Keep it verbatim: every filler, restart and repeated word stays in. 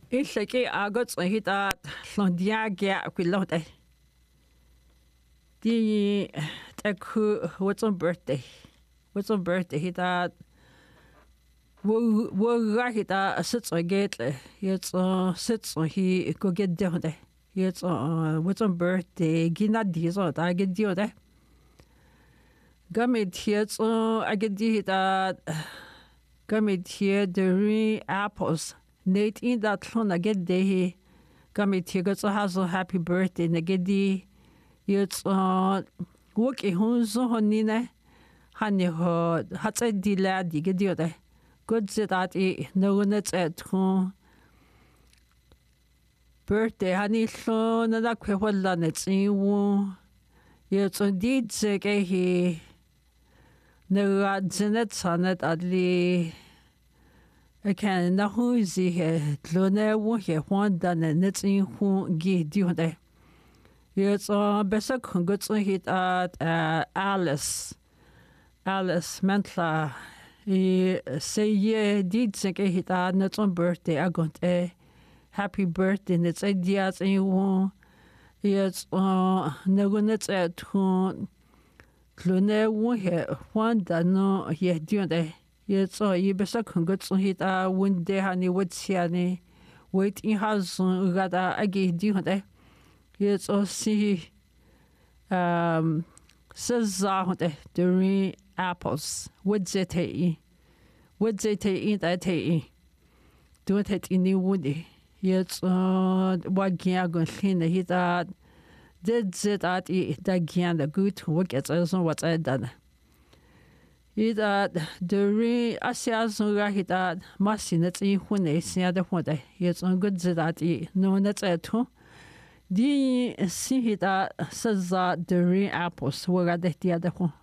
Illaki agots hita londiagia quilote. The taku what's on birthday? What's on birthday? Hita wo wo hita sits on gate. It's uh sits on he go get down there. It's uh what's on birthday? Gina dizo I get dio there. Gamit here uh I get di hita gamit here the re apples. Nate in that one I get day gamit here got so has a happy birthday negedi. It's uh working who's honey honey ho hats a dila digidio. Good that e no one at home. Birthday honey so nada quehola it's in it's indeed sick a he no ads in it son at adly. I can't know who is here. Luna won't hear one done and it's in who give you there. It's a better good to hit at uh, Alice. Alice Mentla. He say, yeah, did say hit at not on birthday. I got a happy birthday. And it's ideas and you won't. It's uh, no one that's at home. Luna won't hear one done no here do there. It's all you better can go to hit a one day honey would see any wait in house got a gay do there. It's all see um says the re apples would they take would they take in that take do it in the woody. It's uh what gagon clean hit that did it at that gan the good work it's also what I done. Ida the re asias rahita masinets in hune sia the hode. It's on good that e no that's at home. The sihita says that the re apples were at the other one.